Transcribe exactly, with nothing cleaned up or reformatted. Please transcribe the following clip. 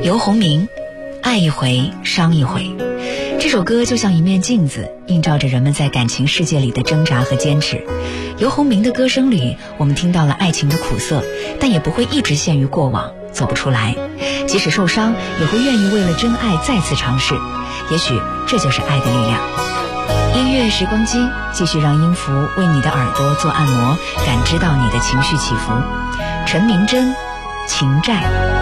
游鸿明，爱一回伤一回。这首歌就像一面镜子，映照着人们在感情世界里的挣扎和坚持。游鸿明的歌声里，我们听到了爱情的苦涩，但也不会一直陷于过往，走不出来。即使受伤，也会愿意为了真爱再次尝试。也许这就是爱的力量。音乐时光机，继续让音符为你的耳朵做按摩，感知到你的情绪起伏。陈明真，情债。